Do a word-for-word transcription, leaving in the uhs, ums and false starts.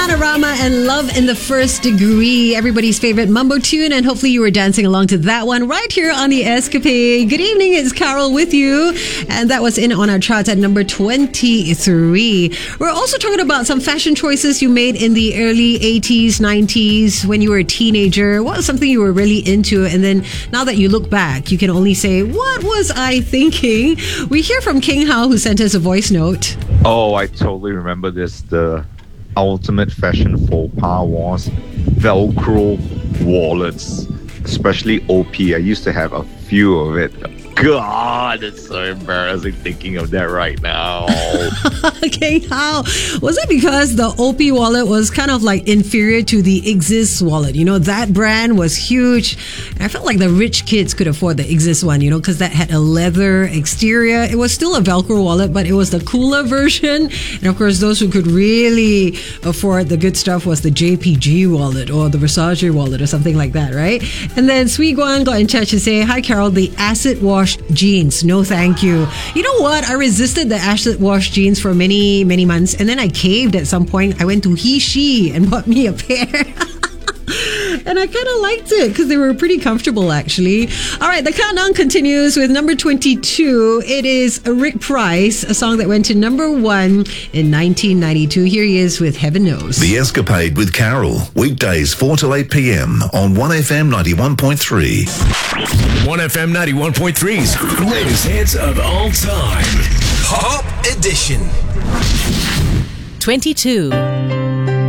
Bananarama and Love in the First Degree, everybody's favorite Mambo tune, and hopefully you were dancing along to that one right here on the Escapade. Good evening, it's Carol with you, and that was in on our charts at number twenty-three. We're also talking about some fashion choices you made in the early eighties, nineties when you were a teenager. What was something you were really into, and then now that you look back, you can only say, what was I thinking? We hear from King Hao, who sent us a voice note. Oh, I totally remember this. The ultimate fashion faux pas was Velcro wallets, especially O P. I used to have a few of it. God, it's so embarrassing thinking of that right now. Okay, how? Was it because the O P wallet was kind of like inferior to the Exist wallet? You know, that brand was huge. And I felt like the rich kids could afford the Exist one, you know, because that had a leather exterior. It was still a Velcro wallet, but it was the cooler version. And of course, those who could really afford the good stuff was the J P G wallet or the Versace wallet or something like that, right? And then Sui Guan got in touch to say, hi, Carol, the acid wash jeans, no thank you. You know what? I resisted the acid wash jeans for many, many months, and then I caved at some point. I went to He She and bought me a pair. And I kind of liked it because they were pretty comfortable, actually. All right, the countdown continues with number twenty-two. It is Rick Price, a song that went to number one in nineteen ninety-two. Here he is with Heaven Knows. The Escapade with Carol, weekdays four till eight p.m. on one F M ninety-one point three. one F M ninety-one point three's greatest hits of all time. Pop Edition. twenty-two.